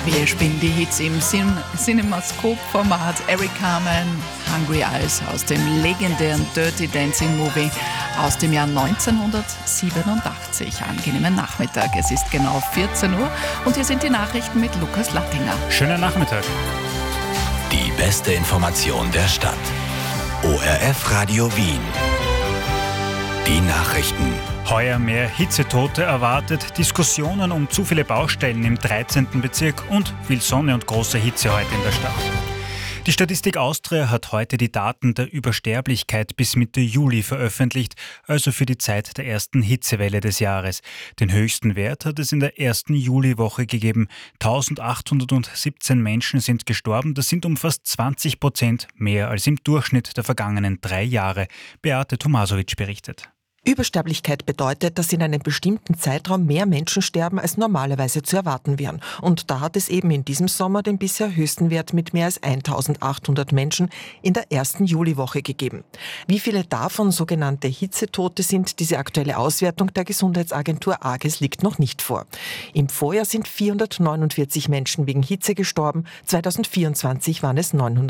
Wir spielen die Hits im Cinemascope-Format. Eric Carmen, Hungry Eyes aus dem legendären Dirty Dancing Movie aus dem Jahr 1987. Angenehmen Nachmittag. Es ist genau 14 Uhr und hier sind die Nachrichten mit Lukas Lattinger. Schönen Nachmittag. Die beste Information der Stadt. ORF Radio Wien. Die Nachrichten. Heuer mehr Hitzetote erwartet, Diskussionen um zu viele Baustellen im 13. Bezirk und viel Sonne und große Hitze heute in der Stadt. Die Statistik Austria hat heute die Daten der Übersterblichkeit bis Mitte Juli veröffentlicht, also für die Zeit der ersten Hitzewelle des Jahres. Den höchsten Wert hat es in der ersten Juliwoche gegeben. 1817 Menschen sind gestorben, das sind um fast 20% mehr als im Durchschnitt der vergangenen 3 Jahre. Beate Tomasovic berichtet. Übersterblichkeit bedeutet, dass in einem bestimmten Zeitraum mehr Menschen sterben, als normalerweise zu erwarten wären. Und da hat es eben in diesem Sommer den bisher höchsten Wert mit mehr als 1800 Menschen in der ersten Juliwoche gegeben. Wie viele davon sogenannte Hitzetote sind, diese aktuelle Auswertung der Gesundheitsagentur AGES liegt noch nicht vor. Im Vorjahr sind 449 Menschen wegen Hitze gestorben, 2024 waren es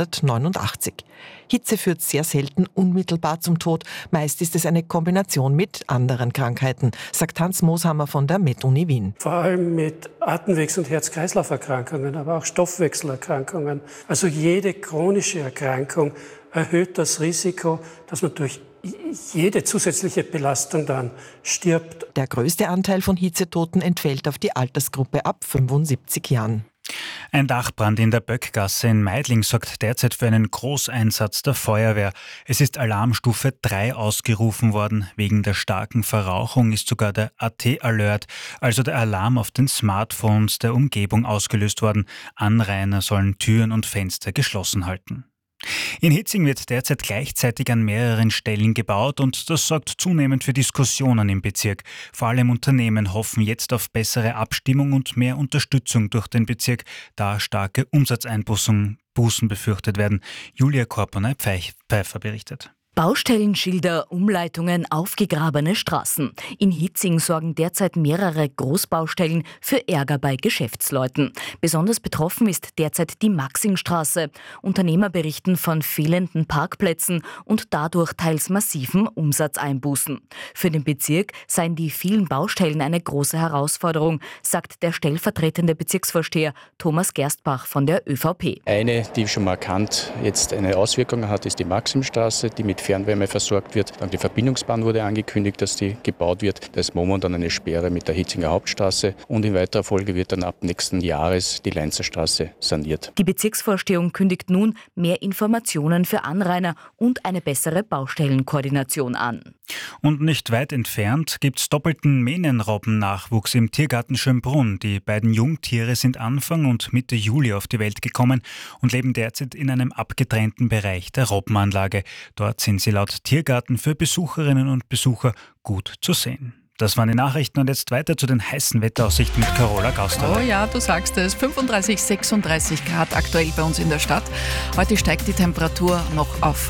989. Hitze führt sehr selten unmittelbar zum Tod, meist ist es eine Kombination mit anderen Krankheiten, sagt Hans Moshammer von der MedUni Wien. Vor allem mit Atemwegs- und Herz-Kreislauf-Erkrankungen, aber auch Stoffwechselerkrankungen. Also jede chronische Erkrankung erhöht das Risiko, dass man durch jede zusätzliche Belastung dann stirbt. Der größte Anteil von Hitzetoten entfällt auf die Altersgruppe ab 75 Jahren. Ein Dachbrand in der Böckgasse in Meidling sorgt derzeit für einen Großeinsatz der Feuerwehr. Es ist Alarmstufe 3 ausgerufen worden. Wegen der starken Verrauchung ist sogar der AT-Alert, also der Alarm auf den Smartphones der Umgebung, ausgelöst worden. Anrainer sollen Türen und Fenster geschlossen halten. In Hitzing wird derzeit gleichzeitig an mehreren Stellen gebaut und das sorgt zunehmend für Diskussionen im Bezirk. Vor allem Unternehmen hoffen jetzt auf bessere Abstimmung und mehr Unterstützung durch den Bezirk, da starke Umsatzeinbußen befürchtet werden. Julia Korponay-Pfeiffer berichtet. Baustellenschilder, Umleitungen, aufgegrabene Straßen. In Hitzing sorgen derzeit mehrere Großbaustellen für Ärger bei Geschäftsleuten. Besonders betroffen ist derzeit die Maxingstraße. Unternehmer berichten von fehlenden Parkplätzen und dadurch teils massiven Umsatzeinbußen. Für den Bezirk seien die vielen Baustellen eine große Herausforderung, sagt der stellvertretende Bezirksvorsteher Thomas Gerstbach von der ÖVP. Eine, die schon markant jetzt eine Auswirkung hat, ist die Maximstraße, die mit Fernwärme versorgt wird. Dann die Verbindungsbahn wurde angekündigt, dass die gebaut wird. Da ist momentan eine Sperre mit der Hitzinger Hauptstraße und in weiterer Folge wird dann ab nächsten Jahres die Leinzerstraße saniert. Die Bezirksvorstehung kündigt nun mehr Informationen für Anrainer und eine bessere Baustellenkoordination an. Und nicht weit entfernt gibt's doppelten Mähnenrobbennachwuchs im Tiergarten Schönbrunn. Die beiden Jungtiere sind Anfang und Mitte Juli auf die Welt gekommen und leben derzeit in einem abgetrennten Bereich der Robbenanlage. Dort sind sie laut Tiergarten für Besucherinnen und Besucher gut zu sehen. Das waren die Nachrichten und jetzt weiter zu den heißen Wetteraussichten mit Carola Gauster. Oh ja, du sagst es, 35, 36 Grad aktuell bei uns in der Stadt. Heute steigt die Temperatur noch auf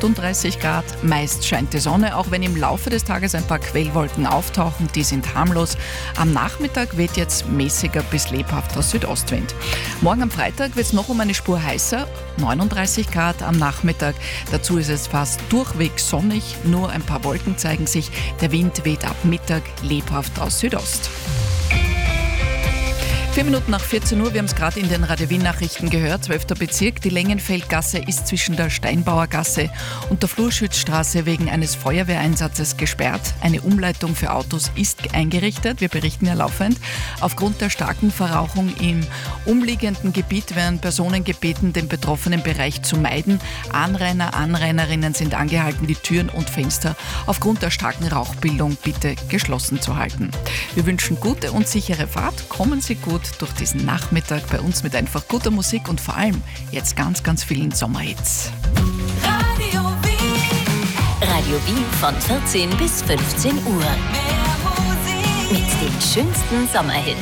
38 Grad. Meist scheint die Sonne, auch wenn im Laufe des Tages ein paar Quellwolken auftauchen. Die sind harmlos. Am Nachmittag weht jetzt mäßiger bis lebhafter Südostwind. Morgen am Freitag wird es noch um eine Spur heißer, 39 Grad am Nachmittag. Dazu ist es fast durchweg sonnig, nur ein paar Wolken zeigen sich. Der Wind weht ab Mittag lebhaft aus Südost. 4 Minuten nach 14 Uhr, wir haben es gerade in den Radio Wien-Nachrichten gehört, 12. Bezirk. Die Längenfeldgasse ist zwischen der Steinbauergasse und der Flurschützstraße wegen eines Feuerwehreinsatzes gesperrt. Eine Umleitung für Autos ist eingerichtet, wir berichten ja laufend. Aufgrund der starken Verrauchung im umliegenden Gebiet werden Personen gebeten, den betroffenen Bereich zu meiden. Anrainer, Anrainerinnen sind angehalten, die Türen und Fenster aufgrund der starken Rauchbildung bitte geschlossen zu halten. Wir wünschen gute und sichere Fahrt, kommen Sie gut durch diesen Nachmittag bei uns mit einfach guter Musik und vor allem jetzt ganz, ganz vielen Sommerhits. Radio Wien von 14 bis 15 Uhr. Mit den schönsten Sommerhits.